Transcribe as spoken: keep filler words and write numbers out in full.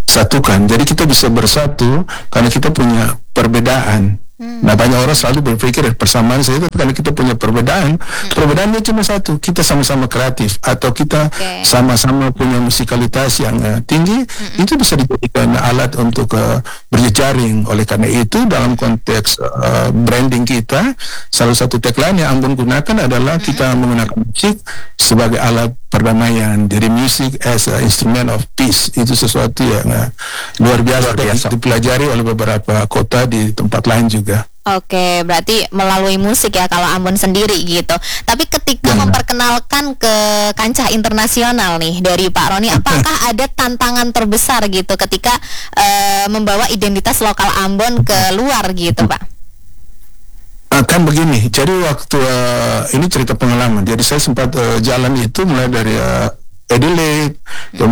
satukan. Jadi kita bisa bersatu karena kita punya perbedaan. Hmm. Nah, banyak orang selalu berpikir persamaan saya itu karena kita punya perbedaan. Hmm. Perbedaannya cuma satu, kita sama-sama kreatif atau kita okay. sama-sama punya musikalitas yang uh, tinggi. Hmm. Itu bisa dijadikan alat untuk uh, berjejaring. Oleh karena itu dalam konteks uh, branding kita, salah satu tagline yang Ambon gunakan adalah hmm. kita menggunakan musik sebagai alat perdamaian. Jadi music as a instrument of peace. Itu sesuatu yang uh, luar biasa, luar biasa dipelajari oleh beberapa kota di tempat lain juga. Oke, berarti melalui musik ya kalau Ambon sendiri gitu. Tapi ketika ya, memperkenalkan ke kancah internasional nih dari Pak Roni, apakah ada tantangan terbesar gitu ketika uh, membawa identitas lokal Ambon ke luar gitu, Pak? Kan begini, jadi waktu uh, ini cerita pengalaman. Jadi saya sempat uh, jalan itu mulai dari uh, Adelaide,